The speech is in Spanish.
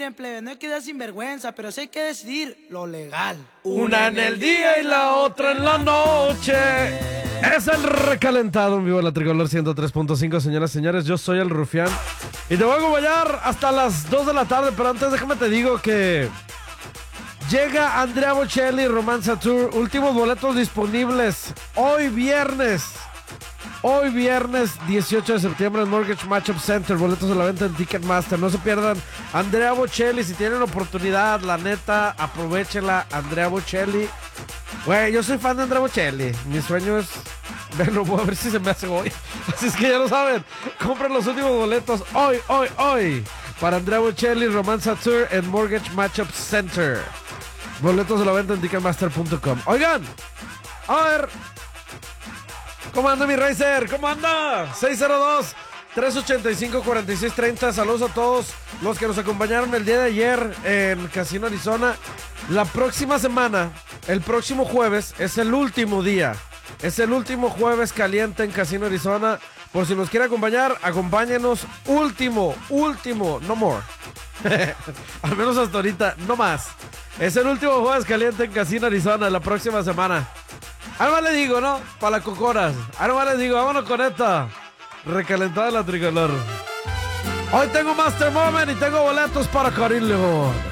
bien, plebe, no hay que dar sinvergüenza, pero sí hay que decidir lo legal. Una en el día y la otra en la noche. Es el recalentado en vivo de la Tricolor 103.5, señoras y señores. Yo soy el Rufián y te voy a acompañar hasta las 2 de la tarde. Pero antes déjame te digo que llega Andrea Bocelli, Romanza Tour. Últimos boletos disponibles hoy viernes 18 de septiembre en Mortgage Matchup Center. Boletos a la venta en Ticketmaster. No se pierdan Andrea Bocelli. Si tienen oportunidad, la neta, aprovechenla. Andrea Bocelli. Güey, yo soy fan de Andrea Bocelli. Mi sueño es verlo. Voy a ver si se me hace hoy. Así es que ya lo saben. Compren los últimos boletos hoy. Para Andrea Bocelli, Romanza Tour en Mortgage Matchup Center. Boletos a la venta en Ticketmaster.com. Oigan, a ver. ¿Cómo anda mi Racer? ¿Cómo anda? 602-385-4630. Saludos a todos los que nos acompañaron el día de ayer en Casino Arizona. La próxima semana, el próximo jueves, es el último día. Es el último jueves caliente en Casino Arizona. Por si nos quiere acompañar, acompáñenos. Último, no more. Al menos hasta ahorita, no más. Es el último jueves caliente en Casino Arizona la próxima semana. Algo le digo, ¿no? Para las cocoras. Algo le digo, vámonos con esta recalentada de la Tricolor. Hoy tengo Master Moment y tengo boletos para Carillo.